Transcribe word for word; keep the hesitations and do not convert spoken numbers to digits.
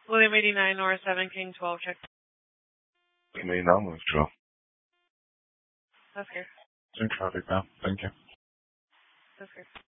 William eighty-nine, North seven, King twelve, check. William eighty-nine, North twelve. That's good. It's in traffic now. Thank you. That's good.